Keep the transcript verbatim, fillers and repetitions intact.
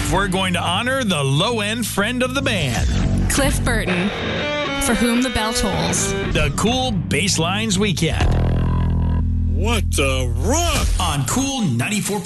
we're going to honor the low-end friend of the band. Cliff Burton, for whom the bell tolls. The Cool Basslines Weekend. What the rock? On Cool ninety-four point five.